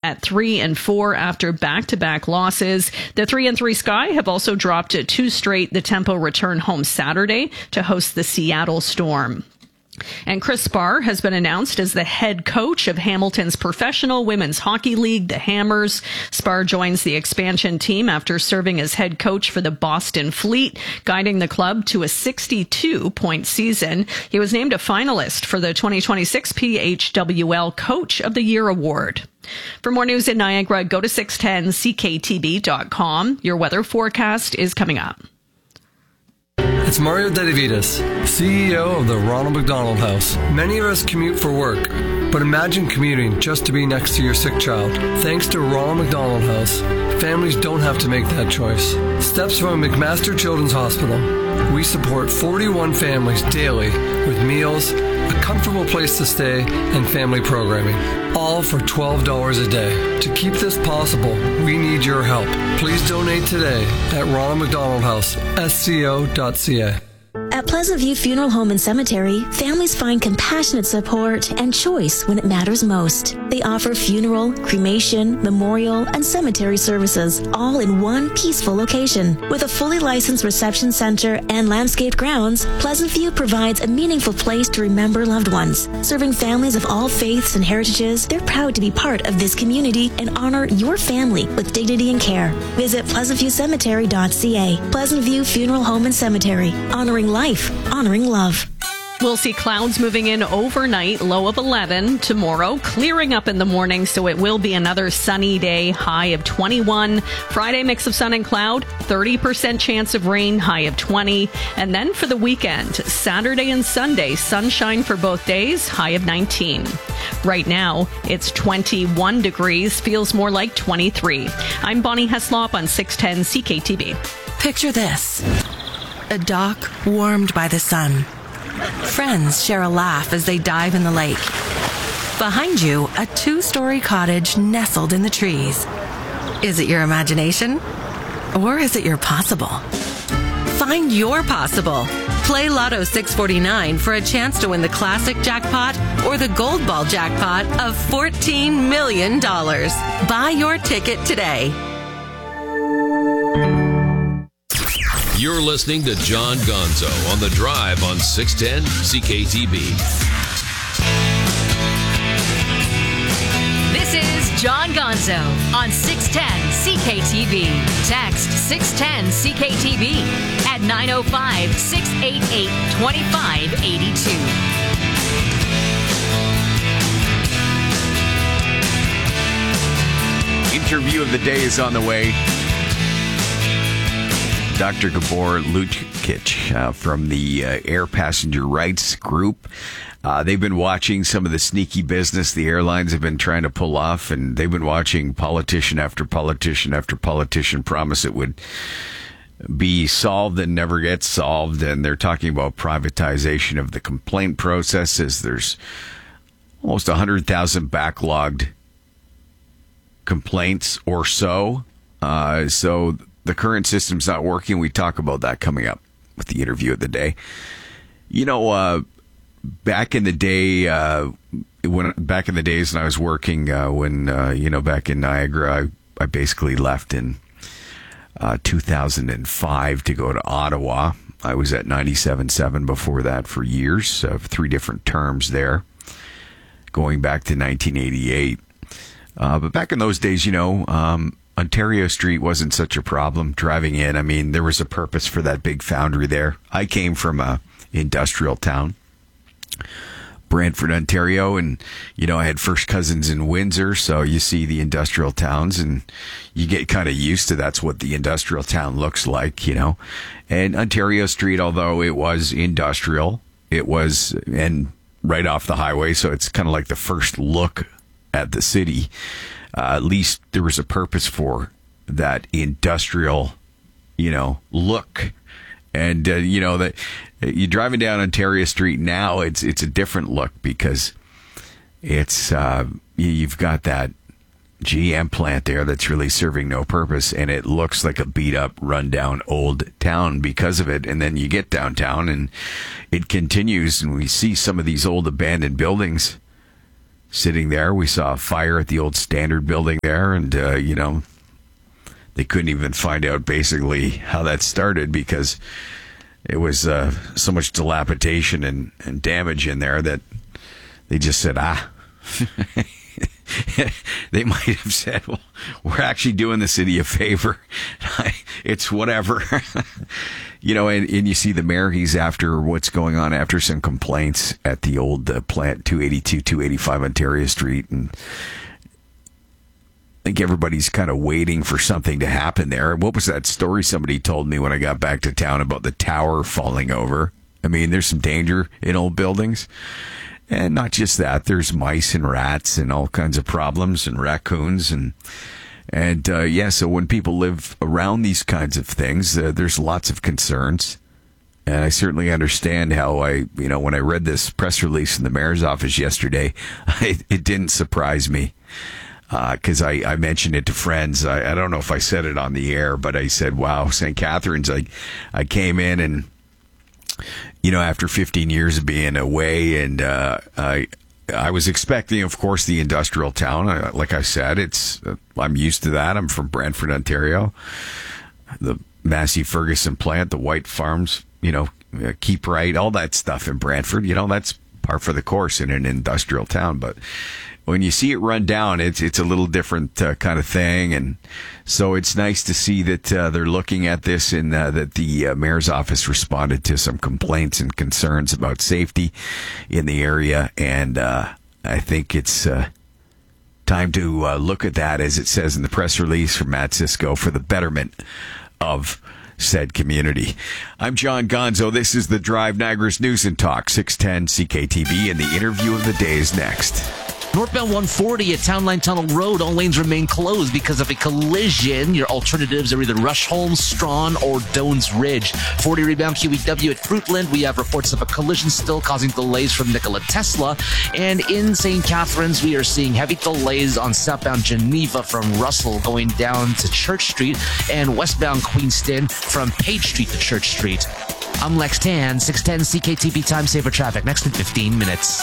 at 3-4 after back-to-back losses. The 3-3 Sky have also dropped 2 straight. The Tempo return home Saturday to host the Seattle Storm. And Chris Spar has been announced as the head coach of Hamilton's professional women's hockey league, the Hammers. Spar joins the expansion team after serving as head coach for the Boston Fleet, guiding the club to a 62-point season. He was named a finalist for the 2026 PHWL Coach of the Year award. For more news in Niagara, go to 610ckTB.com. Your weather forecast is coming up. It's Mario Dedivitas, CEO of the Ronald McDonald House. Many of us commute for work, but imagine commuting just to be next to your sick child. Thanks to Ronald McDonald House, families don't have to make that choice. Steps from McMaster Children's Hospital. We support 41 families daily with meals, a comfortable place to stay, and family programming, all for $12 a day. To keep this possible, we need your help. Please donate today at Ronald McDonald House, sco.ca. At Pleasant View Funeral Home and Cemetery, families find compassionate support and choice when it matters most. They offer funeral, cremation, memorial, and cemetery services, all in one peaceful location. With a fully licensed reception center and landscaped grounds, Pleasant View provides a meaningful place to remember loved ones. Serving families of all faiths and heritages, they're proud to be part of this community and honor your family with dignity and care. Visit pleasantviewcemetery.ca. Pleasant View Funeral Home and Cemetery, honoring life, honoring love. We'll see clouds moving in overnight, low of 11. Tomorrow, clearing up in the morning, so it will be another sunny day, high of 21. Friday, mix of sun and cloud, 30% chance of rain, high of 20. And then for the weekend, Saturday and Sunday, sunshine for both days, high of 19. Right now, it's 21 degrees, feels more like 23. I'm Bonnie Heslop on 610 CKTB. Picture this. A dock warmed by the sun. Friends share a laugh as they dive in the lake. Behind you, a 2-story cottage nestled in the trees. Is it your imagination? Or is it your possible? Find your possible. Play Lotto 649 for a chance to win the classic jackpot or the gold ball jackpot of $14 million. Buy your ticket today. You're listening to John Gonzo on The Drive on 610 CKTB. This is John Gonzo on 610 CKTB. Text 610 CKTB at 905-688-2582. Interview of the day is on the way. Dr. Gabor Lukic from the Air Passenger Rights Group. They've been watching some of the sneaky business the airlines have been trying to pull off, and they've been watching politician after politician after politician promise it would be solved and never get solved. And they're talking about privatization of the complaint processes. There's almost 100,000 backlogged complaints or so. So the current system's not working. We talk about that coming up with the interview of the day. You know, back in the day, back in the days when I was working, back in Niagara, I basically left in 2005 to go to Ottawa. I was at 97.7 before that for years, 3 different terms there, going back to 1988. But back in those days, Ontario Street wasn't such a problem driving in. I mean, there was a purpose for that big foundry there. I came from a industrial town, Brantford, Ontario, and, I had first cousins in Windsor, so you see the industrial towns, and you get kind of used to that's what the industrial town looks like, And Ontario Street, although it was industrial, and right off the highway, so it's kind of like the first look at the city. At least there was a purpose for that industrial, look. And, that you're driving down Ontario Street now, it's a different look because it's, you've got that GM plant there that's really serving no purpose, and it looks like a beat up, rundown old town because of it. And then you get downtown and it continues, and we see some of these old abandoned buildings sitting there. We saw a fire at the old Standard building there, and, they couldn't even find out basically how that started because it was so much dilapidation and damage in there that they just said, they might have said, well, we're actually doing the city a favor. It's whatever. And you see the mayor, he's after what's going on after some complaints at the old plant, 282, 285 Ontario Street. And I think everybody's kind of waiting for something to happen there. What was that story somebody told me when I got back to town about the tower falling over? I mean, there's some danger in old buildings. And not just that, there's mice and rats and all kinds of problems and raccoons. So when people live around these kinds of things, there's lots of concerns. And I certainly understand how when I read this press release in the mayor's office yesterday, it didn't surprise me. Because I mentioned it to friends. I don't know if I said it on the air, but I said, wow, St. Catharines, I came in and, after 15 years of being away, and I was expecting, of course, the industrial town. Like I said, I'm used to that. I'm from Brantford, Ontario. The Massey Ferguson plant, the White Farms, Keep Right, all that stuff in Brantford, that's par for the course in an industrial town. But when you see it run down, it's a little different kind of thing. And so it's nice to see that they're looking at this and that the mayor's office responded to some complaints and concerns about safety in the area. And I think it's time to look at that, as it says in the press release from Matt Cisco, for the betterment of said community. I'm John Gonzo. This is The Drive, Niagara's News and Talk, 610 CKTV, and the interview of the day is next. Northbound 140 at Town Line Tunnel Road, all lanes remain closed because of a collision. Your alternatives are either Rushholme, Strawn, or Doan's Ridge. 40 rebound QEW at Fruitland. We have reports of a collision still causing delays from Nikola Tesla. And in St. Catharines, we are seeing heavy delays on southbound Geneva from Russell going down to Church Street and westbound Queenston from Page Street to Church Street. I'm Lex Tan, 610 CKTV Time Saver Traffic. Next in 15 minutes.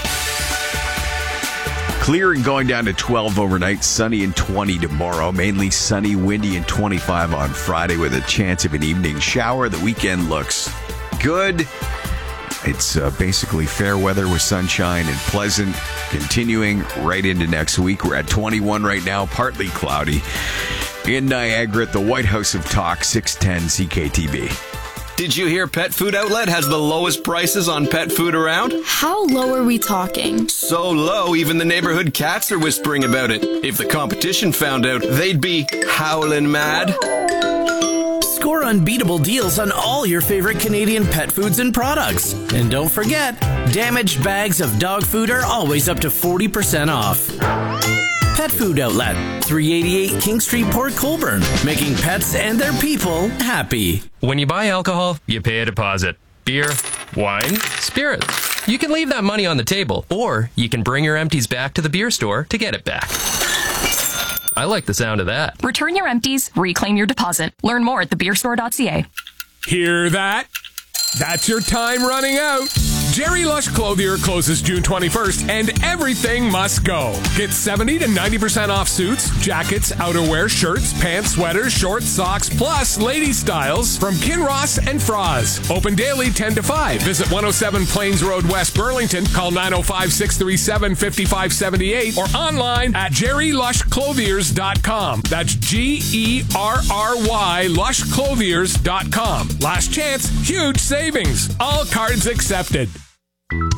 Clear and going down to 12 overnight, sunny and 20 tomorrow. Mainly sunny, windy, and 25 on Friday with a chance of an evening shower. The weekend looks good. It's basically fair weather with sunshine and pleasant, continuing right into next week. We're at 21 right now, partly cloudy. In Niagara at the White House of Talk, 610 CKTV. Did you hear Pet Food Outlet has the lowest prices on pet food around? How low are we talking? So low, even the neighborhood cats are whispering about it. If the competition found out, they'd be howling mad. Score unbeatable deals on all your favorite Canadian pet foods and products. And don't forget, damaged bags of dog food are always up to 40% off. Pet Food Outlet, 388 King Street, Port Colborne, making pets and their people happy. When you buy alcohol, you pay a deposit. Beer, wine, spirits. You can leave that money on the table, or you can bring your empties back to the beer store to get it back. I like the sound of that. Return your empties, reclaim your deposit. Learn more at thebeerstore.ca. Hear that? That's your time running out. Jerry Lush Clothier closes June 21st, and everything must go. Get 70 to 90% off suits, jackets, outerwear, shirts, pants, sweaters, shorts, socks, plus lady styles from Kinross and Froz. Open daily 10 to 5. Visit 107 Plains Road, West Burlington. Call 905-637-5578 or online at jerrylushclothiers.com. That's GERRY lushclothiers.com. Last chance, huge savings. All cards accepted.